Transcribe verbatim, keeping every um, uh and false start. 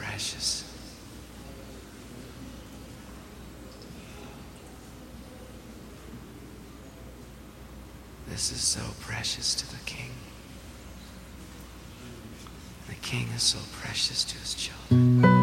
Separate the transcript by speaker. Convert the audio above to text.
Speaker 1: precious. This is so precious to the King. The King is so precious to his children.